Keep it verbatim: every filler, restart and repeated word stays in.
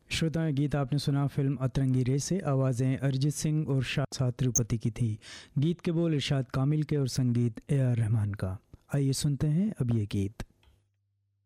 श्रोताएं, गीत आपने सुना फिल्म अतरंगी रेस से। आवाज़ें अरिजीत सिंह और शाह तिरुपति की थी। गीत के बोल इरशाद कामिल के और संगीत ए आर रहमान का। आइए सुनते हैं अब ये गीत।